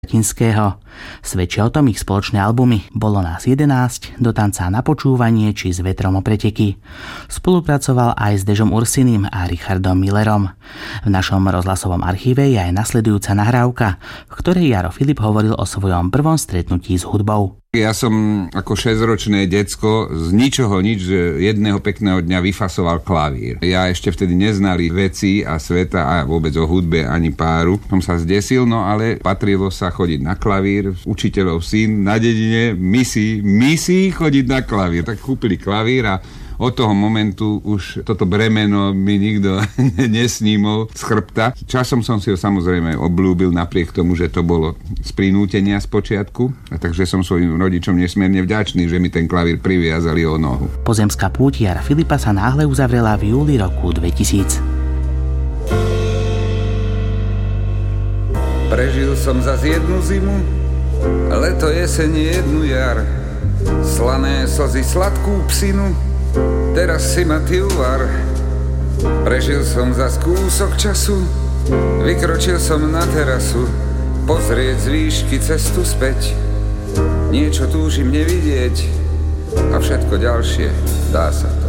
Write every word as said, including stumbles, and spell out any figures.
Tinského. Svedčia o tom ich spoločné albumy Bolo nás jedenásť, Do tanca na počúvanie či S vetrom o preteky. Spolupracoval aj s Dežom Ursinim a Richardom Millerom. V našom rozhlasovom archíve je aj nasledujúca nahrávka, v ktorej Jaro Filip hovoril o svojom prvom stretnutí s hudbou. Ja som ako šesťročné decko z ničoho nič jedného pekného dňa vyfasoval klavír. Ja ešte vtedy neznali veci a sveta a vôbec o hudbe ani páru. Som sa zdesil, no ale patrilo sa chodiť na klavír. Učiteľov syn na dedine, my si, my si chodiť na klavír. Tak kúpili klavír a od toho momentu už toto bremeno mi nikto nesnímol z chrbta. Časom som si ho samozrejme obľúbil napriek tomu, že to bolo z prinútenia z počiatku. A takže som svojim rodičom nesmierne vďačný, že mi ten klavír priviazali o nohu. Pozemská púť Jara Filipa sa náhle uzavrela v júli roku dvetisíc. Prežil som zas jednu zimu, leto, jeseň, jednu jar. Slané slzy, sladkú psinu, teraz si ma ty uvar. Prežil som zas kúsok času, vykročil som na terasu, pozrieť z výšky cestu späť. Niečo túžim nevidieť a všetko ďalšie dá sa